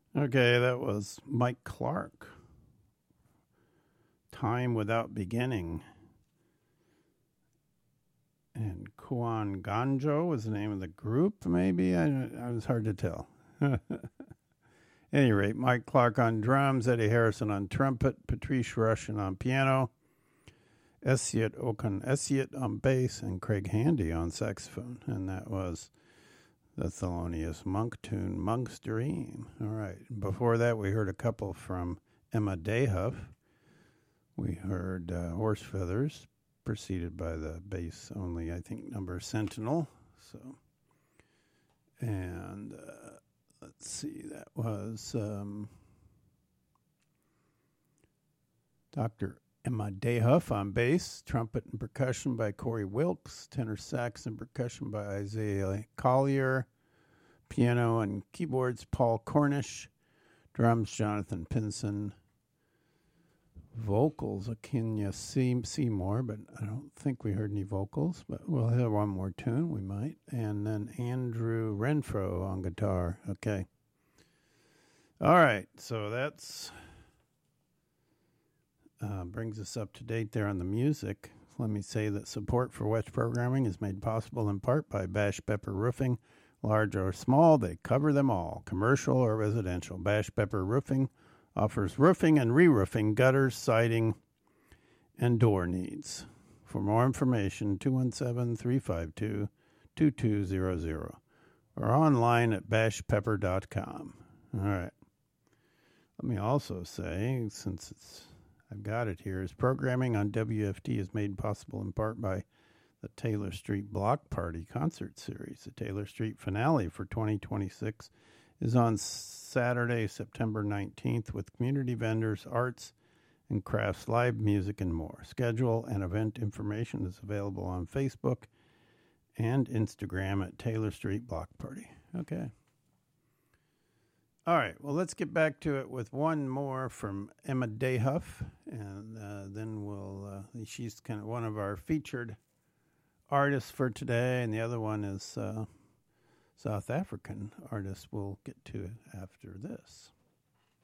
Okay, that was Mike Clark. Time Without Beginning. And Kuan Ganjo was the name of the group, maybe? I was hard to tell. Any rate, Mike Clark on drums, Eddie Harrison on trumpet, Patrice Rushen on piano, Esiet Okan Esiet on bass, and Craig Handy on saxophone. And that was the Thelonious Monk tune, Monk's Dream. All right. Before that, we heard a couple from Emma Dehuff. We heard Horse Feathers, preceded by the bass only, I think, number Sentinel. So, and let's see, that was Dr. Emma Dehuff on bass, trumpet and percussion by Corey Wilkes, tenor sax and percussion by Isaiah Collier, piano and keyboards Paul Cornish, drums Jonathan Pinson, vocals Akinya Seymour, but I don't think we heard any vocals, but we'll hear one more tune, we might, and then Andrew Renfro on guitar. Okay. All right, so that's brings us up to date there on the music. Let me say that support for West programming is made possible in part by Bash Pepper Roofing. Large or small, they cover them all, commercial or residential. Bash Pepper Roofing offers roofing and re-roofing, gutters, siding, and door needs. For more information, 217-352-2200 or online at bashpepper.com. All right. Let me also say, since I've got it here, is programming on WFT is made possible in part by the Taylor Street Block Party concert series. The Taylor Street finale for 2026 is on Saturday, September 19th with community vendors, arts and crafts, live music, and more. Schedule and event information is available on Facebook and Instagram at Taylor Street Block Party. Okay. All right, well, let's get back to it with one more from Emma Dehuff, and then she's kind of one of our featured artists for today, and the other one is South African artist we'll get to after this.